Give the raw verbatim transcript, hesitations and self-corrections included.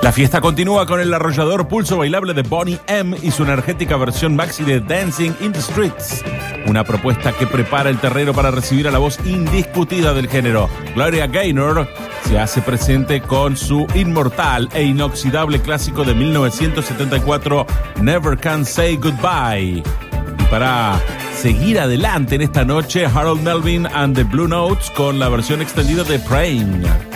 La fiesta continúa con el arrollador pulso bailable de Boney M y su energética versión maxi de Dancing in the Streets. Una propuesta que prepara el terreno para recibir a la voz indiscutida del género. Gloria Gaynor se hace presente con su inmortal e inoxidable clásico de mil novecientos setenta y cuatro, Never Can Say Goodbye. Y para seguir adelante en esta noche, Harold Melvin and the Blue Notes con la versión extendida de Praying.